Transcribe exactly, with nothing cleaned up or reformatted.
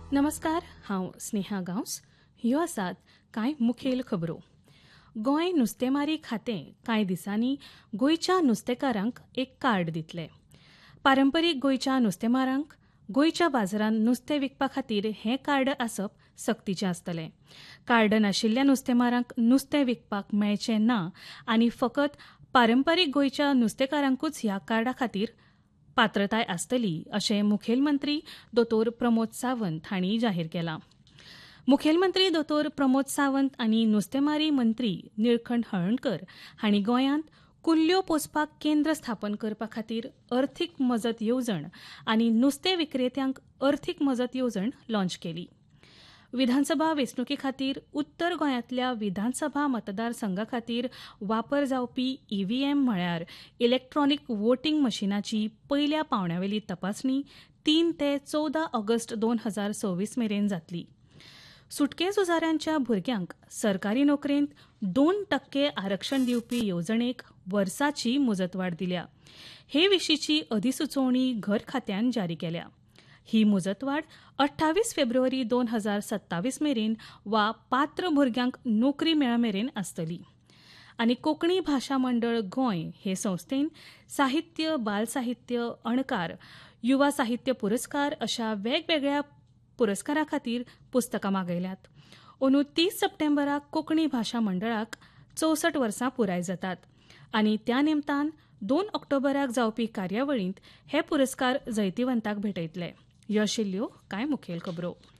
नमस्कार, हांव स्नेहा गांवस. ह्यो आसात कांय मुखेल खबरो. गोंय नुस्तेमारी खातें कांय दिसांनी गोंयच्या नुस्तेकारांक एक कार्ड दितलें. पारंपरीक गोंयच्या नुस्तेमारांक गोंयच्या बाजारांत नुस्तें विकपा खातीर हें कार्ड आसप सक्तीचें आसतलें. कार्ड नाशिल्ल्या नुस्तेमारांक नुस्तें विकपाक मेळचें ना आनी फकत पारंपरीक गोंयच्या नुस्तेकारांकूच ह्या कार्डा खातीर पात्रताय आसतली अशें मुखेलमंत्री दोतोर प्रमोद सावंत हांणी जाहीर केलां. मुखेलमंत्री दोतोर प्रमोद सावंत आनी नुस्तेमारी मंत्री निळकंठ हळर्णकर हांणी गोंयांत कुल्ल्यो पोसपाक केंद्र स्थापन करपा खातीर अर्थीक मजत येवजण आनी नुस्तें विक्रेत्यांक अर्थीक मजत येवजण लॉन्च केली. विधानसभा वेंचणुके खातीर उत्तर गोंयांतल्या विधानसभा मतदारसंघा खातीर वापर जावपी ईव्हीएम म्हळ्यार इलेक्ट्रॉनिक वोटींग मशिनाची पयल्या पावंड्यावेली तपासणी तीन ते चवदा ऑगस्ट दोन हजार सव्वीस मेरेन जातली. सुटके झुजाऱ्यांच्या भुरग्यांक सरकारी नोकरेंत दोन टक्के आरक्षण दिवपी येवजणेक वर्साची मुजतवाड दिल्या. हे विशींची अधिसुचोवणी घर खात्यान जारी केल्या. ही मुजतवाड अठ्ठावीस फेब्रुवारी दोन हजार सत्तावीस मेरेन वा पात्र भुरग्यांक नोकरी मेळ मेरेन आसतली. आनी कोंकणी भाशा मंडळ गोंय हे संस्थेन साहित्य, बाल साहित्य, अणकार, युवा साहित्य पुरस्कार अशा वेगवेगळ्या पुरस्कारा खातीर पुस्तकां मागयल्यात. अंदू तीस सप्टेंबराक कोंकणी भाशा मंडळाक चौसठ वर्सां पुराय जातात आनी त्या निमतान दोन ऑक्टोबराक जावपी कार्यावळींत हे पुरस्कार जैतिवंतांक भेटयतले. ह्यो आशिल्ल्यो कांय मुखेल खबरो.